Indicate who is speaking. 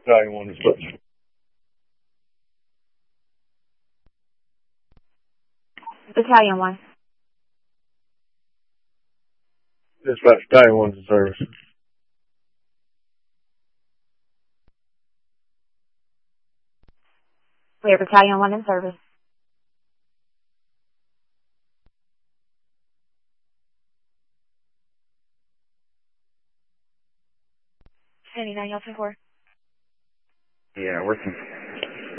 Speaker 1: Battalion 1 in service.
Speaker 2: Battalion 1.
Speaker 1: Dispatch, Battalion 1 in service.
Speaker 2: We are Battalion 1 in service.
Speaker 3: Standing 9 Delta 4.
Speaker 4: Yeah, working.